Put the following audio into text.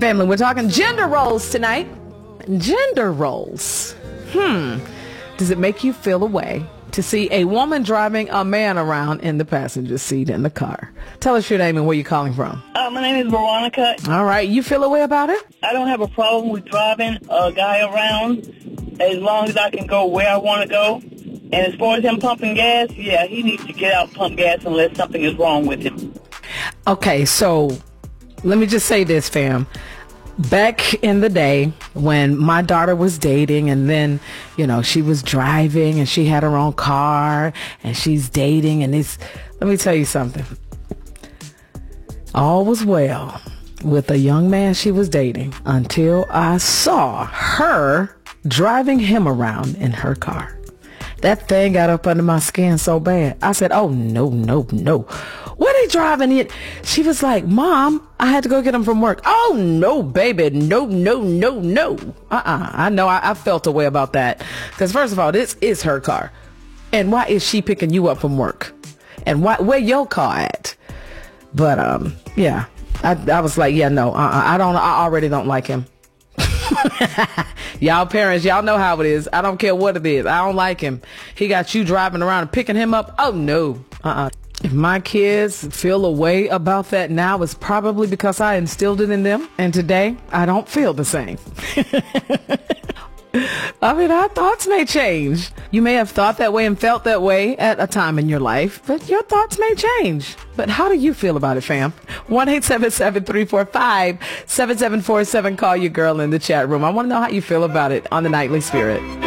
Family, we're talking gender roles tonight. Gender roles. Does it make you feel a way to see a woman driving a man around in the passenger seat in the car? Tell us your name and where you're calling from. My name is Veronica. All right. You feel a way about it? I don't have a problem with driving a guy around as long as I can go where I want to go. And as far as him pumping gas, yeah, he needs to get out and pump gas unless something is wrong with him. Okay, so let me just say this, fam. Back in the day when my daughter was dating and then, you know, she was driving and she had her own car and she's dating and let me tell you something. All was well with a young man she was dating until I saw her driving him around in her car. That thing got up under my skin so bad. I said, oh, no. Where they driving it? She was like, Mom, I had to go get him from work. Oh, no, baby. No. I know. I felt a way about that. Because first of all, this is her car. And why is she picking you up from work? And where your car at? But, yeah, I was like, yeah, no, I already don't like him. Y'all parents, y'all know how it is. I don't care what it is. I don't like him. He got you driving around and picking him up. Oh, no. If my kids feel a way about that now, it's probably because I instilled it in them. And today, I don't feel the same. I mean, our thoughts may change. You may have thought that way and felt that way at a time in your life, but your thoughts may change. But how do you feel about it, fam? 1-877-345-7747. Call your girl in the chat room. I want to know how you feel about it on the Nightly Spirit.